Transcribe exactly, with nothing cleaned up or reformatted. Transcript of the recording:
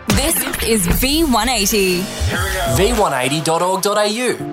This is V one eighty. v one eighty dot org dot a u.